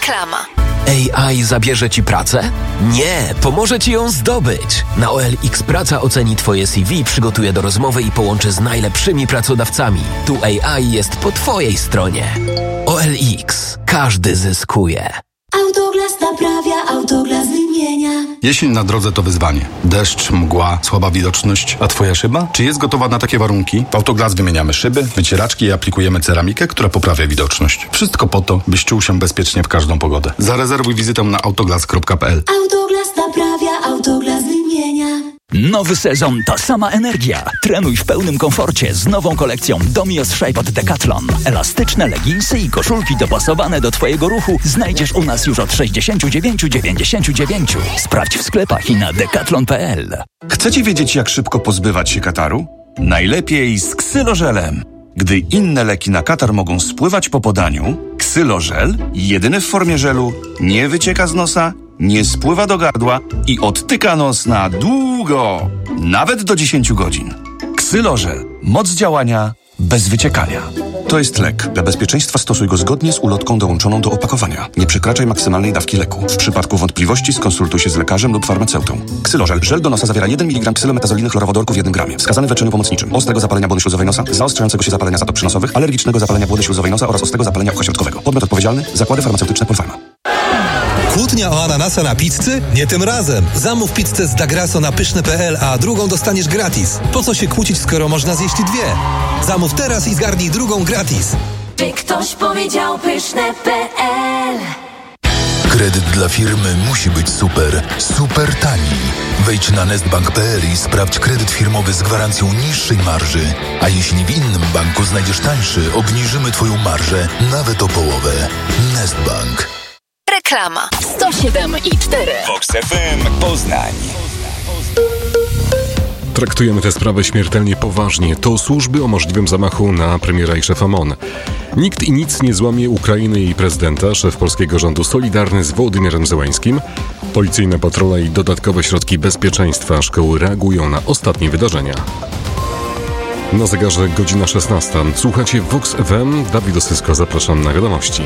Reklama. AI zabierze Ci pracę? Nie, pomoże Ci ją zdobyć. Na OLX Praca oceni Twoje CV, przygotuje do rozmowy i połączy z najlepszymi pracodawcami. Tu AI jest po Twojej stronie. OLX. Każdy zyskuje. Autoglas naprawia, Autoglas wymienia. Jesień na drodze to wyzwanie. Deszcz, mgła, słaba widoczność. A Twoja szyba? Czy jest gotowa na takie warunki? W Autoglas wymieniamy szyby, wycieraczki i aplikujemy ceramikę, która poprawia widoczność. Wszystko po to, byś czuł się bezpiecznie w każdą pogodę. Zarezerwuj wizytę na autoglas.pl. Autoglas naprawia, Autoglas wymienia. Nowy sezon to sama energia. Trenuj w pełnym komforcie z nową kolekcją Domios Shape od Decathlon. Elastyczne leginsy i koszulki dopasowane do Twojego ruchu znajdziesz u nas już od 69,99. Sprawdź w sklepach i na decathlon.pl. Chcecie wiedzieć, jak szybko pozbywać się kataru? Najlepiej z ksylożelem. Gdy inne leki na katar mogą spływać po podaniu, ksylożel, jedyny w formie żelu, nie wycieka z nosa, nie spływa do gardła i odtyka nos na długo, nawet do 10 godzin. Ksylożel. Moc działania bez wyciekania. To jest lek. Dla bezpieczeństwa stosuj go zgodnie z ulotką dołączoną do opakowania. Nie przekraczaj maksymalnej dawki leku. W przypadku wątpliwości skonsultuj się z lekarzem lub farmaceutą. Ksylożel. Żel do nosa zawiera 1 mg ksylometazoliny chlorowodorku w 1 gramie. Wskazany w leczeniu pomocniczym. Ostrego zapalenia błony śluzowej nosa, zaostrzającego się zapalenia zatop przynosowych, alergicznego zapalenia błony śluzowej nosa oraz ostrego zapalenia ucha środkowego. Podmiot odpowiedzialny. Zakłady farmaceutyczne Polpharma. Kłótnia o ananasa na pizzy? Nie tym razem. Zamów pizzę z Dagraso na pyszne.pl, a drugą dostaniesz gratis. Po co się kłócić, skoro można zjeść dwie? Zamów teraz i zgarnij drugą gratis. Czy ktoś powiedział pyszne.pl? Kredyt dla firmy musi być super, super tani. Wejdź na nestbank.pl i sprawdź kredyt firmowy z gwarancją niższej marży. A jeśli w innym banku znajdziesz tańszy, obniżymy Twoją marżę nawet o połowę. Nestbank. Reklama. 107,4. Vox FM Poznań. Traktujemy tę sprawę śmiertelnie poważnie. To służby o możliwym zamachu na premiera i szefa MON. Nikt i nic nie złamie Ukrainy i jej prezydenta. Szef polskiego rządu solidarny z Wołodymyrem Zełańskim. Policyjne patrole i dodatkowe środki bezpieczeństwa. Szkoły reagują na ostatnie wydarzenia. Na zegarze godzina 16. Słuchacie Vox FM. Dawid Osysko, zapraszam na wiadomości.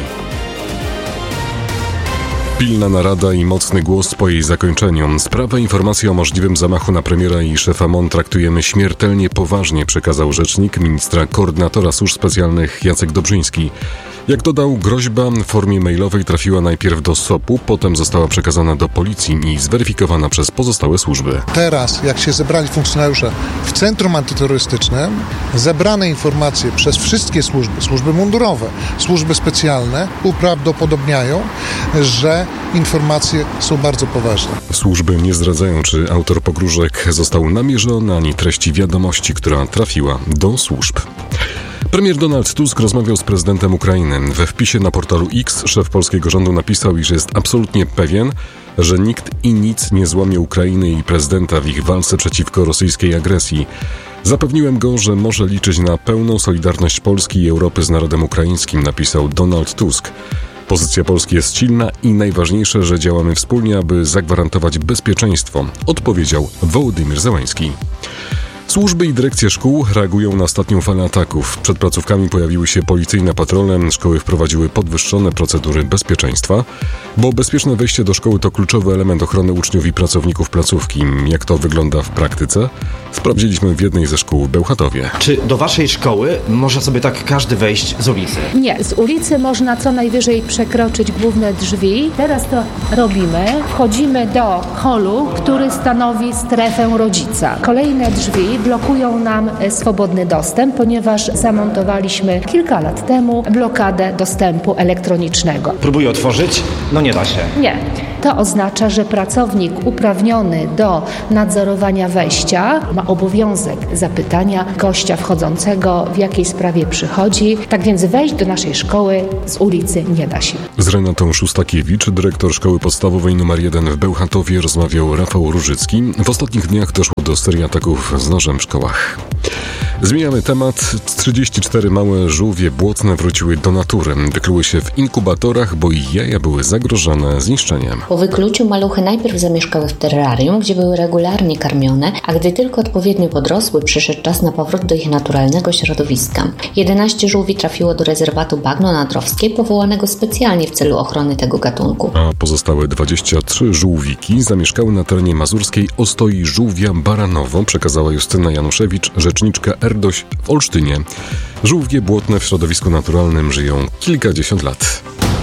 Pilna narada i mocny głos po jej zakończeniu. Sprawę informacji o możliwym zamachu na premiera i szefa MON traktujemy śmiertelnie poważnie, przekazał rzecznik ministra koordynatora służb specjalnych Jacek Dobrzyński. Jak dodał, groźba w formie mailowej trafiła najpierw do SOP-u, potem została przekazana do policji i zweryfikowana przez pozostałe służby. Teraz, jak się zebrali funkcjonariusze w Centrum Antyterrorystycznym, zebrane informacje przez wszystkie służby mundurowe, służby specjalne uprawdopodobniają, że informacje są bardzo poważne. Służby nie zdradzają, czy autor pogróżek został namierzony, ani treści wiadomości, która trafiła do służb. Premier Donald Tusk rozmawiał z prezydentem Ukrainy. We wpisie na portalu X szef polskiego rządu napisał, iż jest absolutnie pewien, że nikt i nic nie złamie Ukrainy i prezydenta w ich walce przeciwko rosyjskiej agresji. Zapewniłem go, że może liczyć na pełną solidarność Polski i Europy z narodem ukraińskim, napisał Donald Tusk. Pozycja Polski jest silna i najważniejsze, że działamy wspólnie, aby zagwarantować bezpieczeństwo, odpowiedział Wołodymyr Zełański. Służby i dyrekcje szkół reagują na ostatnią falę ataków. Przed placówkami pojawiły się policyjne patrole, szkoły wprowadziły podwyższone procedury bezpieczeństwa, bo bezpieczne wejście do szkoły to kluczowy element ochrony uczniów i pracowników placówki. Jak to wygląda w praktyce? Sprawdziliśmy w jednej ze szkół w Bełchatowie. Czy do waszej szkoły może sobie tak każdy wejść z ulicy? Nie, z ulicy można co najwyżej przekroczyć główne drzwi. Teraz to robimy. Wchodzimy do holu, który stanowi strefę rodzica. Kolejne drzwi blokują nam swobodny dostęp, ponieważ zamontowaliśmy kilka lat temu blokadę dostępu elektronicznego. Próbuję otworzyć, no nie da się. Nie. To oznacza, że pracownik uprawniony do nadzorowania wejścia ma obowiązek zapytania gościa wchodzącego, w jakiej sprawie przychodzi. Tak więc wejść do naszej szkoły z ulicy nie da się. Z Renatą Szustakiewicz, dyrektor Szkoły Podstawowej nr 1 w Bełchatowie, rozmawiał Rafał Różycki. W ostatnich dniach doszło do serii ataków z nożem problem w szkołach. Zmieniamy temat. 34 małe żółwie błotne wróciły do natury. Wykluły się w inkubatorach, bo ich jaja były zagrożone zniszczeniem. Po wykluciu maluchy najpierw zamieszkały w terrarium, gdzie były regularnie karmione, a gdy tylko odpowiednio podrosły, przyszedł czas na powrót do ich naturalnego środowiska. 11 żółwi trafiło do rezerwatu Bagno Nadrowskie, powołanego specjalnie w celu ochrony tego gatunku. A pozostałe 23 żółwiki zamieszkały na terenie mazurskiej ostoi żółwia Baranowo, przekazała Justyna Januszewicz, rzeczniczka RDOŚ w Olsztynie. Żółwie błotne w środowisku naturalnym żyją kilkadziesiąt lat.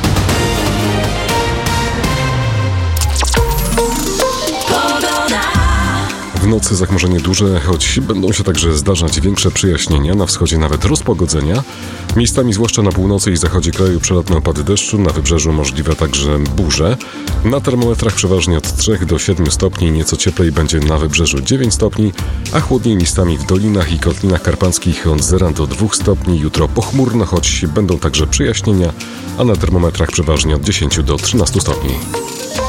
W nocy zachmurzenie duże, choć będą się także zdarzać większe przejaśnienia, na wschodzie nawet rozpogodzenia. Miejscami, zwłaszcza na północy i zachodzie kraju, przelotne opady deszczu, na wybrzeżu możliwe także burze. Na termometrach przeważnie od 3 do 7 stopni, nieco cieplej będzie na wybrzeżu 9 stopni, a chłodniej miejscami w dolinach i kotlinach karpackich od 0 do 2 stopni. Jutro pochmurno, choć będą także przejaśnienia, a na termometrach przeważnie od 10 do 13 stopni.